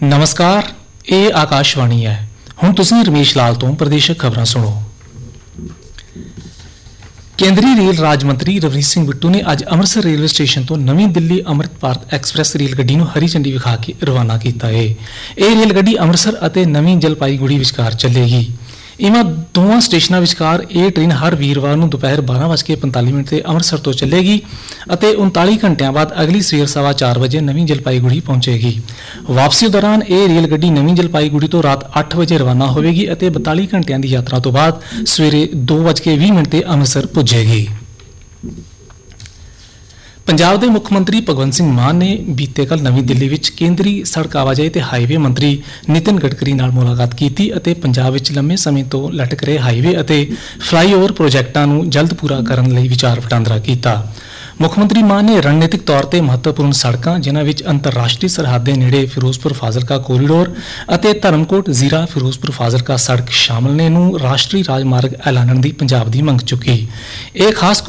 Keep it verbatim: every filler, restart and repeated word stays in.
नमस्कार, ये आकाशवाणी है। हुण तुसीं रमेश लाल तो प्रदेशक खबरां सुणो। केंद्रीय रेल राज मंत्री रवनीत सिंह बिट्टू ने अज अमृतसर रेलवे स्टेशन तो नवीं दिल्ली अमृत भारत एक्सप्रैस रेल गड्डी नूं हरी झंडी विखा के रवाना कीता है। ਇਹ रेल गड्डी अमृतसर ਅਤੇ ਨਵੀਂ ਜਲਪਾਈਗੁੜੀ ਵਿਚਕਾਰ ਚੱਲੇਗੀ। ਇਨ੍ਹਾਂ ਦੋਵਾਂ ਸਟੇਸ਼ਨਾਂ ਵਿਚਕਾਰ ਇਹ ਟ੍ਰੇਨ ਹਰ ਵੀਰਵਾਰ ਨੂੰ ਦੁਪਹਿਰ ਬਾਰਾਂ ਵੱਜ ਕੇ ਪੰਤਾਲੀ ਮਿੰਟ ਤੇ ਅੰਮ੍ਰਿਤਸਰ ਤੋਂ ਚੱਲੇਗੀ ਅਤੇ ਉਨਤਾਲੀ ਘੰਟਿਆਂ ਬਾਅਦ ਅਗਲੀ ਸਵੇਰ ਸਵਾ ਚਾਰ ਵਜੇ ਨਵੀਂ ਜਲਪਾਈਗੁੜੀ ਪਹੁੰਚੇਗੀ। ਵਾਪਸੀ ਦੌਰਾਨ ਇਹ ਰੇਲ ਗੱਡੀ ਨਵੀਂ ਜਲਪਾਈਗੁੜੀ ਤੋਂ ਰਾਤ ਅੱਠ ਵਜੇ ਰਵਾਨਾ ਹੋਵੇਗੀ ਅਤੇ ਬਤਾਲੀ ਘੰਟਿਆਂ ਦੀ ਯਾਤਰਾ ਤੋਂ ਬਾਅਦ ਸਵੇਰੇ ਦੋ ਵੱਜ ਕੇ ਵੀਹ ਮਿੰਟ ਤੇ ਅੰਮ੍ਰਿਤਸਰ ਪੁੱਜੇਗੀ। ਪੰਜਾਬ ਦੇ ਮੁੱਖ ਮੰਤਰੀ ਭਗਵੰਤ ਸਿੰਘ ਮਾਨ ਨੇ ਬੀਤੇ ਕੱਲ੍ਹ ਨਵੀਂ ਦਿੱਲੀ ਵਿੱਚ ਕੇਂਦਰੀ ਸੜਕ ਆਵਾਜਾਈ ਤੇ ਹਾਈਵੇ ਮੰਤਰੀ ਨਿਤਿਨ ਗਡਕਰੀ ਨਾਲ ਮੁਲਾਕਾਤ ਕੀਤੀ ਅਤੇ ਪੰਜਾਬ ਵਿੱਚ ਲੰਮੇ ਸਮੇਂ ਤੋਂ ਲਟਕ ਰਹੇ ਹਾਈਵੇ ਅਤੇ ਫਲਾਈਓਵਰ ਪ੍ਰੋਜੈਕਟਾਂ ਨੂੰ ਜਲਦ ਪੂਰਾ ਕਰਨ ਲਈ ਵਿਚਾਰ ਵਟਾਂਦਰਾ ਕੀਤਾ। ਮੁੱਖ ਮੰਤਰੀ ਮਾਨ ਨੇ ਰਣਨੀਤਿਕ ਤੌਰ ਤੇ ਮਹੱਤਵਪੂਰਨ ਸੜਕਾਂ ਜਿਨ੍ਹਾਂ ਵਿੱਚ ਅੰਤਰਰਾਸ਼ਟਰੀ ਸਰਹੱਦ ਦੇ ਨੇੜੇ ਫਿਰੋਜ਼ਪੁਰ ਫਾਜ਼ਿਲਕਾ ਕੋਰੀਡੋਰ ਅਤੇ ਧਰਮਕੋਟ ਜ਼ੀਰਾ ਫਿਰੋਜ਼ਪੁਰ ਫਾਜ਼ਿਲਕਾ ਸੜਕ ਸ਼ਾਮਲ ਨੇ ਨੂੰ ਰਾਸ਼ਟਰੀ ਰਾਜਮਾਰਗ ਐਲਾਨਣ ਦੀ ਪੰਜਾਬ ਦੀ ਮੰਗ ਚੁੱਕੀ। ਇਹ ਖਾਸ